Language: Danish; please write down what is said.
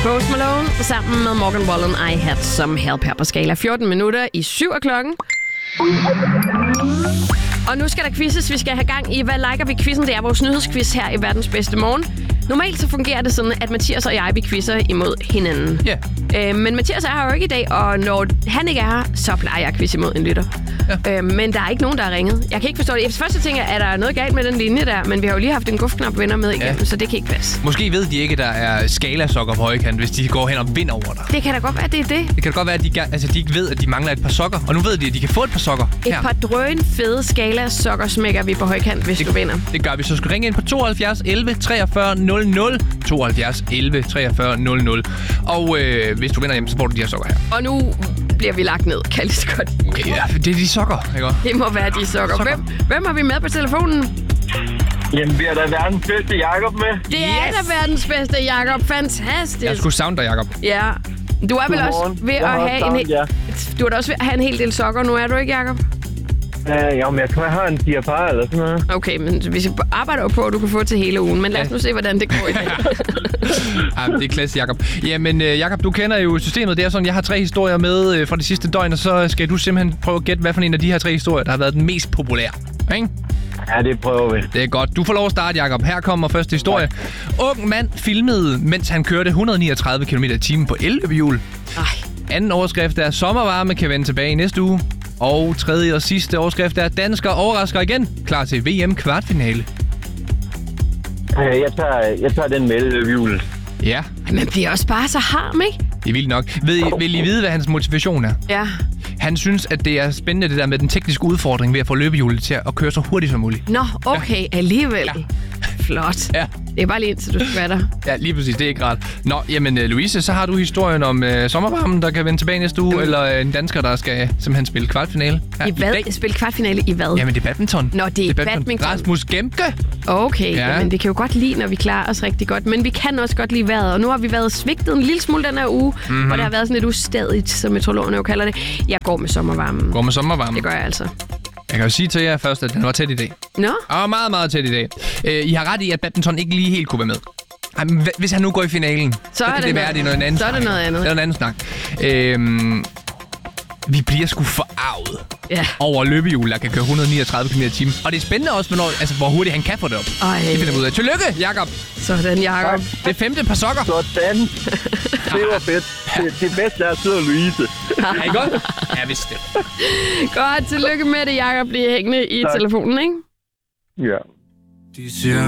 Post Malone sammen med Morgan Wallen, I Had Some Help her på skala. 14 minutter i 7 af klokken. Og nu skal der quizzes. Vi skal have gang i, hvad liker vi quizzen? Det er vores nyhedsquiz her i Verdens Bedste Morgen. Normalt så fungerer det sådan, at Mathias og jeg, vi quizzer imod hinanden. Ja. Men Mathias er her jo ikke i dag, og når han ikke er her, så plejer jeg at quizze imod en lytter. Ja. Men der er ikke nogen, der har ringet. Jeg kan ikke forstå det. Først så tænker jeg, er der noget galt med den linje der? Men vi har jo lige haft en gufknap venner med igennem, så det kan ikke passe. Måske ved de ikke, der er skalasokker på højkant, hvis de går hen og vinder over dig. Det kan da godt være, det er det. Det kan da godt være, at de ikke ved, at de mangler et par sokker. Og nu ved de, at de kan få et par sokker her. Et par drøn fede skala-sokker smækker vi på højkant, hvis du vinder. Det gør vi. Så skal ringe ind på 72 11 43 00. 72 11 43 00. Og hvis du vinder hjem, så får du de her sokker her. Og nu bliver vi lagt ned, kan jeg lige så godt. Okay, ja, det er de sokker, ikke? Det må være de sokker. Hvem har vi med på telefonen? Jamen, vi er da verdens bedste Jakob med. Det er da verdens bedste, Jakob. Fantastisk. Jeg skulle savne dig, Jakob. Ja. Du er vel også ved at have du er da også ved at have en hel del sokker nu, er du ikke, Jakob? Jamen, jeg tror, jeg har en 4 par eller sådan noget. Okay, men vi arbejder jo på, at du kan få til hele ugen. Men lad os nu se, hvordan det går i dag. Ja, det er klasse, Jakob. Jamen, Jakob, du kender jo systemet. Det er sådan, jeg har 3 historier med fra de sidste døgn, og så skal du simpelthen prøve at gætte, hvad for en af de her 3 historier, der har været den mest populære. Ikke? Ja, det prøver vi. Det er godt. Du får lov at starte, Jakob. Her kommer første historie. Ung mand filmede, mens han kørte 139 km/t på elløbehjul. Anden overskrift er, sommervarme kan vende tilbage i næste uge. Og tredje og sidste overskrift er, dansker overrasker igen. Klar til VM kvartfinale. Jeg tager den med elløbehjulet. Ja. Man bliver også bare så harm, ikke? Det er vildt nok. Vil I vide, hvad hans motivation er? Ja. Han synes, at det er spændende, det der med den tekniske udfordring ved at få løbehjulet til at køre så hurtigt som muligt. Nå, okay. Ja. Alligevel. Ja. Flot. Ja. Det er bare lige indtil du skal være der. Ja, lige præcis. Det er ikke rart. Nå, jamen Louise, så har du historien om sommervarmen, der kan vende tilbage næste uge, eller en dansker, der skal simpelthen spille kvartfinale. I hvad? Spille kvartfinale i hvad? Jamen, det er badminton. Nå, det er badminton. Rasmus Gemke. Okay, ja. Men det kan jo godt lide, når vi klarer os rigtig godt. Men vi kan også godt lide vejret, og nu har vi været svigtet en lille smule den her uge, hvor der har været sådan lidt ustadigt, som meteorologerne jo kalder det. Jeg går med sommervarmen. Går med sommervarmen? Det gør jeg altså. Jeg kan jo sige til jer først, at den var tæt i dag. Nå? Og meget, meget tæt i dag. I har ret i, at badminton ikke lige helt kunne være med. Ej, men hvis han nu går i finalen, så kan det være, det er noget andet. Så er det noget andet. Det er en anden snak. Vi bliver sgu forarvet over løbehjul, der kan køre 139 km/t. Og det er spændende også, hvor hurtigt han kan få det op. Det finder vi ud af. Tillykke, Jakob. Sådan, Jakob. Det 5. par sokker. Sådan. Det var fedt. Det bedste er at sidde Louise. Er I godt? Ja, vidste det. Godt, tillykke med det, Jakob. Bliv hængende i telefonen, ikke? Ja.